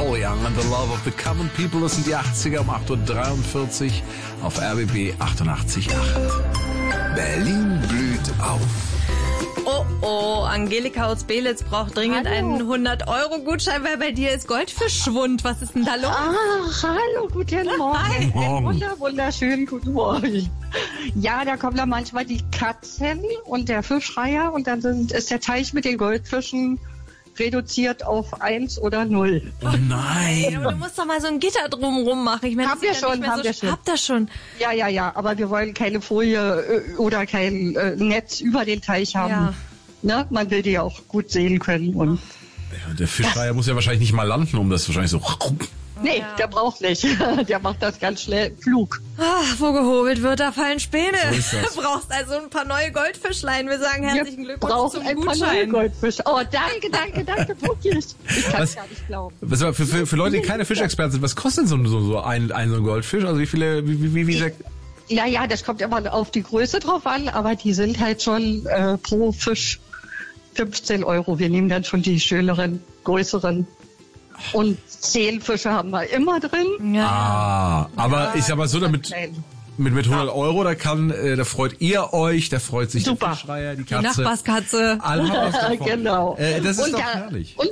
Paul Young and the Love of the Common People. Das sind die 80er um 8.43 Uhr auf RBB 88.8. Berlin blüht auf. Oh, Angelika aus Belitz braucht dringend einen 100-Euro-Gutschein, weil bei dir ist Goldfischschwund. Was ist denn da los? Hallo, guten Morgen. Morgen. Wunderschönen guten Morgen. Ja, da kommen dann manchmal die Katzen und der Fischreiher und dann ist der Teich mit den Goldfischen reduziert auf 1 oder 0. Oh nein. Aber du musst doch mal so ein Gitter drumrum machen. Ich meine, Haben wir schon. Habt ihr schon? Ja, aber wir wollen keine Folie oder kein Netz über den Teich haben. Ja. Ne? Man will die auch gut sehen können. Und Ja, der Fischreiher muss ja wahrscheinlich nicht mal landen, um das wahrscheinlich so... nee, Ja. der braucht nicht. Der macht das ganz schnell Flug. Wo gehobelt wird, da fallen Späne. So ist das. Du brauchst also ein paar neue Goldfischlein. Wir sagen herzlichen Wir Glückwunsch brauchen zum ein paar neue Gutschein. Goldfische. Oh, danke, wirklich. Ich kann es gar nicht glauben. Was aber für Leute, die keine Fischexperten sind, was kostet denn so ein Goldfisch? Also wie sehr... Ja, das kommt immer auf die Größe drauf an, aber die sind halt schon pro Fisch 15 Euro. Wir nehmen dann schon die schöneren, größeren. Und 10 Fische haben wir immer drin. Ja. Aber ich sag mal so, damit mit 100 Euro, da freut ihr euch, da freut sich Super. der Fischreiher, die Die Katze. Nachbarskatze. Alle haben was davon. Genau. Das ist Und doch da- herrlich. Und